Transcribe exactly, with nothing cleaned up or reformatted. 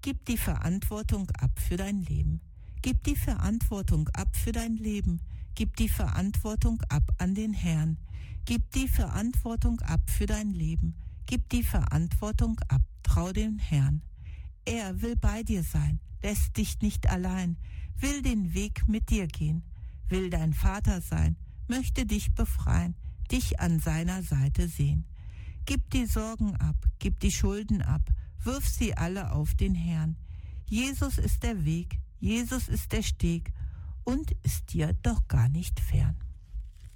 Gib die Verantwortung ab für dein Leben. Gib die Verantwortung ab für dein Leben. Gib die Verantwortung ab an den Herrn. Gib die Verantwortung ab für dein Leben. Gib die Verantwortung ab. Trau dem Herrn. Er will bei dir sein, lässt dich nicht allein, will den Weg mit dir gehen, will dein Vater sein, möchte dich befreien, dich an seiner Seite sehen. Gib die Sorgen ab, gib die Schulden ab, wirf sie alle auf den Herrn. Jesus ist der Weg, Jesus ist der Steg und ist dir doch gar nicht fern.